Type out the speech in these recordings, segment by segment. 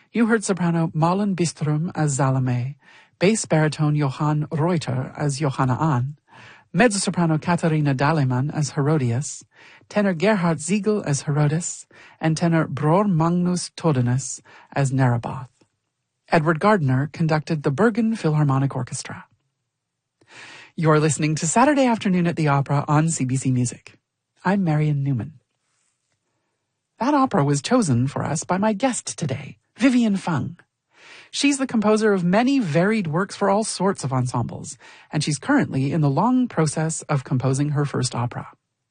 You heard soprano Malin Bistrom as Salome, bass baritone Johann Reuter as Johanna Ahn, mezzo-soprano Katharina Dahlemann as Herodias, tenor Gerhard Siegel as Herodes, and tenor Bror Magnus Todenus as Nerebath. Edward Gardner conducted the Bergen Philharmonic Orchestra. You're listening to Saturday Afternoon at the Opera on CBC Music. I'm Marian Newman. That opera was chosen for us by my guest today, Vivian Fung. She's the composer of many varied works for all sorts of ensembles, and she's currently in the long process of composing her first opera.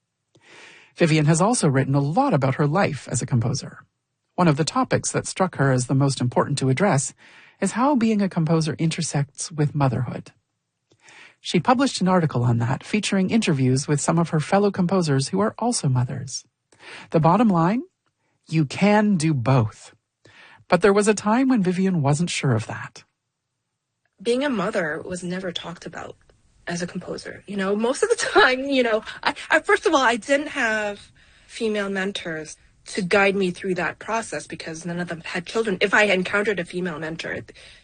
Vivian has also written a lot about her life as a composer. One of the topics that struck her as the most important to address is how being a composer intersects with motherhood. She published an article on that, featuring interviews with some of her fellow composers who are also mothers. The bottom line? You can do both. But there was a time when Vivian wasn't sure of that. Being a mother was never talked about as a composer. Most of the time, first of all, I didn't have female mentors to guide me through that process because none of them had children. If I encountered a female mentor,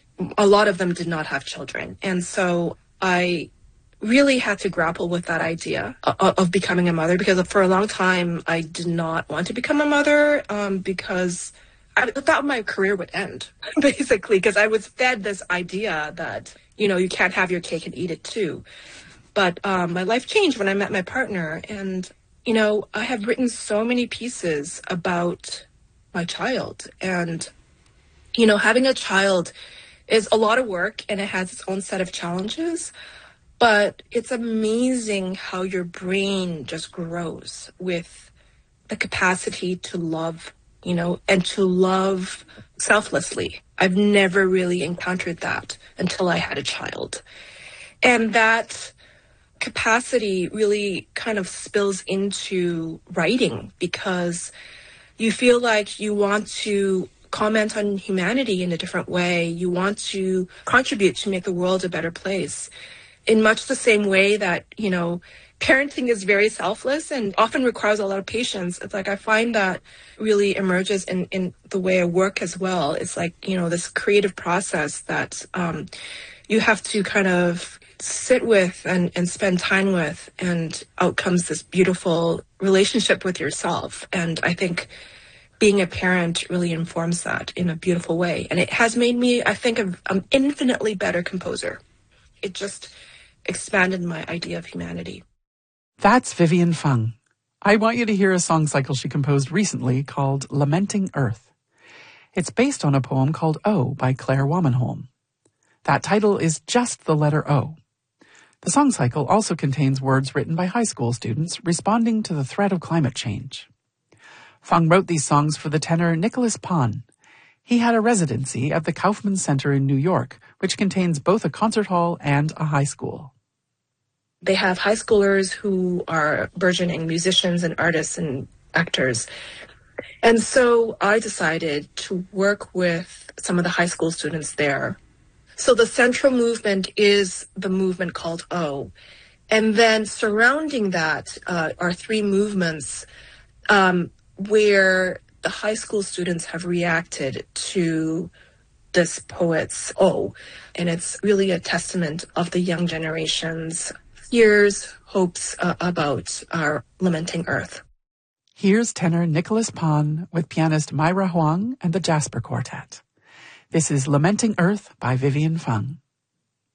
a lot of them did not have children. And so I really had to grapple with that idea of becoming a mother, because for a long time I did not want to become a mother because I thought my career would end, basically, because I was fed this idea that, you can't have your cake and eat it too. But my life changed when I met my partner. And, I have written so many pieces about my child. And, having a child is a lot of work and it has its own set of challenges. But it's amazing how your brain just grows with the capacity to love, and to love selflessly. I've never really encountered that until I had a child. And that capacity really kind of spills into writing, because you feel like you want to comment on humanity in a different way. You want to contribute to make the world a better place in much the same way that, parenting is very selfless and often requires a lot of patience. It's like I find that really emerges in the way I work as well. It's like, this creative process that you have to kind of sit with and spend time with, and out comes this beautiful relationship with yourself. And I think being a parent really informs that in a beautiful way. And it has made me, I think, an infinitely better composer. It just expanded my idea of humanity. That's Vivian Fung. I want you to hear a song cycle she composed recently called Lamenting Earth. It's based on a poem called O by Claire Wamenholm. That title is just the letter O. The song cycle also contains words written by high school students responding to the threat of climate change. Fung wrote these songs for the tenor Nicholas Pan. He had a residency at the Kaufman Center in New York, which contains both a concert hall and a high school. They have high schoolers who are burgeoning musicians and artists and actors. And so I decided to work with some of the high school students there. So the central movement is the movement called O. And then surrounding that are three movements where the high school students have reacted to this poet's O. And it's really a testament of the young generation's fears, hopes about our lamenting earth. Here's tenor Nicholas Pan with pianist Myra Huang and the Jasper Quartet. This is Lamenting Earth by Vivian Fung.